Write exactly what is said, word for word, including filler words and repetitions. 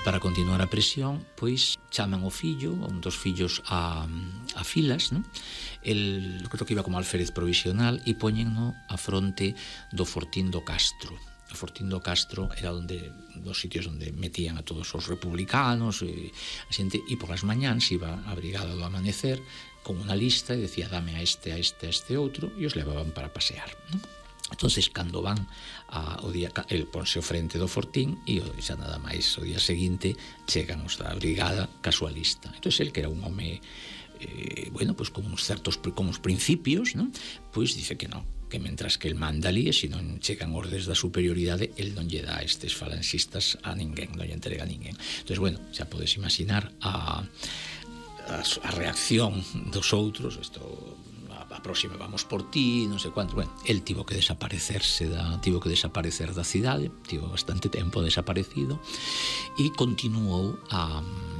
para continuar a presión, pois chaman o fillo, un dos fillos a, a filas, non? El, creo que iba como alférez provisional, e poñenno a fronte do fortín do Castro. O fortín do Castro era onde, dos sitios onde metían a todos os republicanos, e, a xente, e por as mañáns iba a brigada do Amanecer con unha lista e decía, dame a este, a este, a este outro, e os levaban para pasear, non? Entonces, cando van a, o día, el ponse o frente do fortín e o, xa nada máis o día seguinte chegan os da brigada casualista. Entonces, el que era un home eh, bueno, pues con uns certos como os principios, non? Pois dice que non, que mentras que el manda ali, e se non chegan ordes da superioridade, el non lle dá a estes falanxistas a ninguén, non lle entrega a ninguén. Entonces, bueno, xa podes imaginar a, a, a reacción dos outros, isto... a próxima vamos por ti, non sei cuánto. Bueno, el tivo que desaparecerse da, tivo que desaparecer da cidade, tivo bastante tempo desaparecido, e continuou a